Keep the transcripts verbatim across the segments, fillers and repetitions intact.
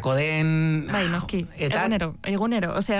aterako den... Bai, noski, eta... egunero, egunero, osea,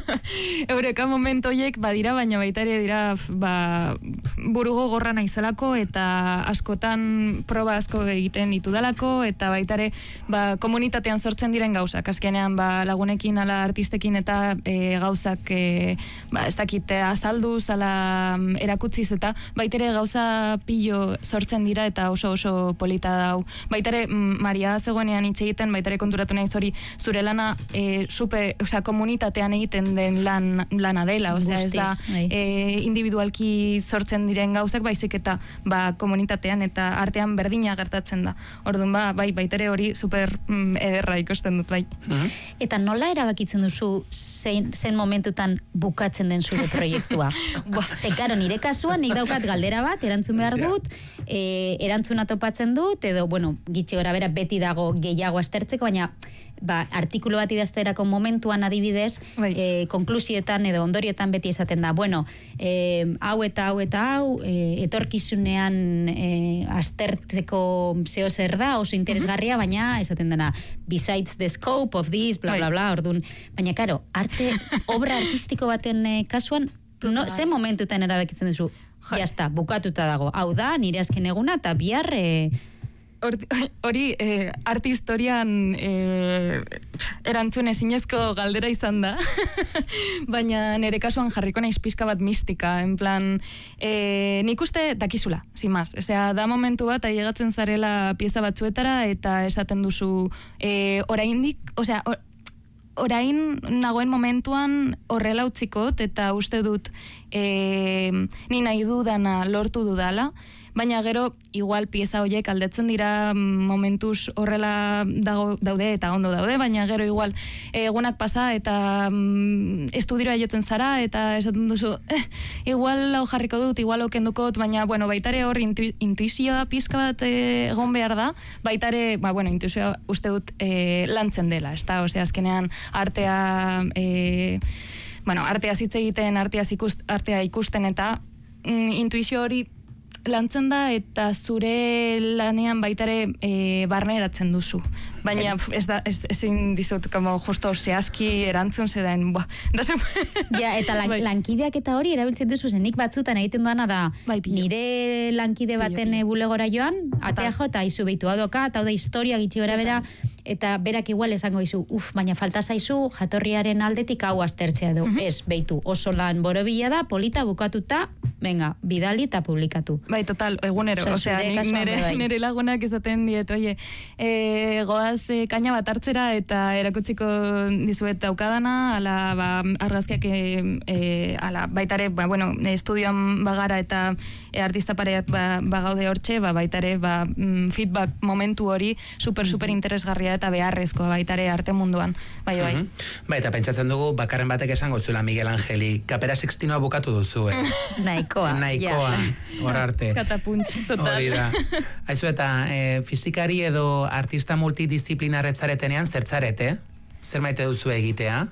eureka momentu horiek badira, baina baita ere dira ba, burugo gorra naizelako, eta askotan proba asko egiten ditudalako, eta baita ere ba, komunitatean sortzen diren gauzak, azkenean ba, lagunekin, ala artistekin eta e, gauzak e, ba, ez dakite azalduz, ala erakutziz, eta baita ere gauza pilo sortzen dira, eta oso oso polita dau. Baita ere, Maria zegoenean hitz egiten, baita ere konturatu nahi zori, zure lana e, super, osea, komunitatean egiten den lan, lana dela, osea, ez da e, individualki sortzen diren gauzak, baizik eta ba, komunitatean eta artean berdina gertatzen da. Orduan, ba, bai, baita ere hori super mm, ederra ikusten dut, bai. Mm-hmm. Eta nola erabakitzen duzu zen, zen momentutan bukatzen den zure proiektua? Zer, karo, nire kasuan, nik daukat galdera bat, erantzun behar dut, e, erantzuna topatzen dut, edo, bueno, gitxi gora bera beti dago gehiago aztertzeko, baina ba, artikulu bat idazterako momentuan adibidez, e, konklusietan edo ondoriotan beti esaten da, bueno, e, hau eta hau eta hau, e, etorkizunean e, aztertzeko zeo zer da, oso interesgarria, baina esaten dena, besides the scope of this, bla, bla, bla, orduan, baina, karo, arte, obra artistiko baten e, kasuan, no, ze momentutan erabekitzen duzu? Jazta, bukatuta dago. Hau da, nire azken eguna, eta bihar... E, hori eh, arte historian eh, erantzun ezinezko galdera izan da, baina nire kasuan jarriko naiz pizka bat mistika, en plan, eh, nik uste dakizula, sin más, osea, da momentu bat ailegatzen zarela pieza batzuetara eta esaten duzu eh, oraindik, osea, or, orain nagoen momentuan horrela utzikot eta uste dut eh, ni nahi dudana lortu dudala, baina gero, igual pieza horiek aldetzen dira momentuz horrela dago, daude eta ondo daude, baina gero igual egunak pasa eta mm, estudioa joten zara eta esaten duzu, eh, igual hau jarriko dut, igual okendukot, baina bueno, baitare hor intu, intuizioa pizka bat eh, egon behar da, baitare, ba, bueno, intuizioa uste dut eh, lantzen dela, ez da, osea, azkenean artea, eh, bueno, artea zitze egiten, artea, ikust, artea ikusten eta mm, intuizio hori lantzen da eta zure lanean baitare e, barneratzen duzu. Baina ez da, ez, ezin dizut, como justo zehazki erantzun zedain, ba, da zen... Ja, eta lan, bai. Lankideak eta hori erabiltzen duzu, zen nik batzutan egiten duana da, bai, nire lankide baten bulegora joan, atea jo, eta izu behitu adoka, eta hau da historia gitxi gora bera, eta berak igual esango izu, uf, baina falta zaizu jatorriaren aldetik hau aztertzea du, uh-huh. Ez, behitu, oso lan borobila da, polita bukatuta, venga, bidali eta publikatu. Bai, total, egunero, o sea, nire, nire lagunak esaten diet, oie, e, goaz e, kaina bat hartzera eta erakutsiko dizuet daukadana, ala, ba, argazkiak, e, e, ala, baitare, ba, bueno, estudioan bagara eta e, artista pareak ba, bagaude hortxe, ba, baitare, ba, feedback momentu hori super, super interesgarria eta beharrezko baitare arte munduan, bai, bai. Uh-huh. Ba, eta pentsatzen dugu, bakarren batek esango zuela Miguel Angeli, Kapera Sextinoa bukatu duzu, eh? Nahikoa. Nahikoa, hor arte. Katapuntx, total. Hori da. Aizu eta, e, fizikari edo artista multidisciplinarretzaretenean zertzarete? Zer maite duzu egitea?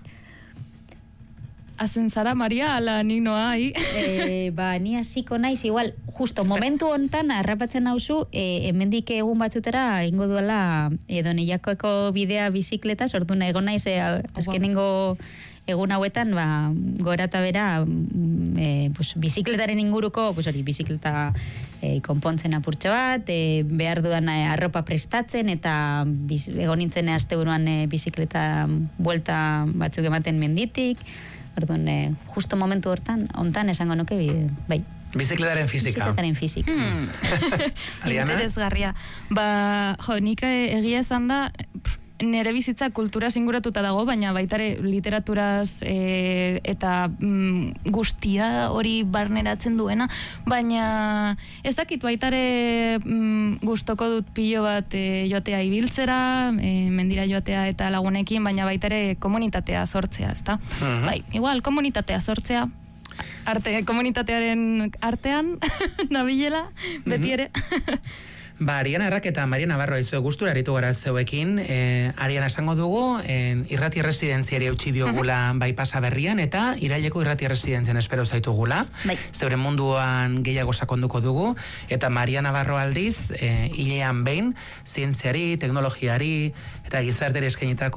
Azen zara, Maria, ala ni noa, hi? E, ba, ni hasiko naiz, igual, justo, momentu hontan, harrapatzen nauzu, e, hemendik egun batzutera, ingo duela, edo niakoeko bidea bizikletaz, orduan egon naiz, e, azkenengo egun hauetan, ba, gora eta bera, e, pues, bizikletaren inguruko, pues, hori, bizikleta e, konpontzen apurtxo bat, e, behar dudan e, arropa prestatzen, eta biz, egon nintzen asteburuan e, bizikleta buelta batzuk ematen menditik, orduan, e, justo momentu hortan, hontan esango nuke, bai. Bizikletaren fizika. Bizikletaren fizika. Hmm. Interesgarria. Ba, jo, nik egia esan da, pff, nere bizitza kultura singuratuta dago, baina baitare literaturaz e, eta mm, guztia hori barneratzen duena, baina ez dakit baitare mm, gustoko dut pilo bat e, joatea ibiltzera, e, mendira joatea eta lagunekin, baina baitare komunitatea sortzea, ezta? Uh-huh. Bai, igual komunitatea sortzea, arte, komunitatearen artean nabilela, beti ere. Ba, Ariana Errak eta Maria Navarro aizue gustura aritu gara zeuekin. E, Ariana esango dugu, en, irrati residentziari eutxi diogula bai pasa berrian, eta iraileko irrati residentzian espero zaitugula. Bai. Zeuren munduan gehiago sakonduko dugu. Eta Maria Navarro aldiz, e, hilean behin, zientziari, teknologiari, eta gizarteri eskainitako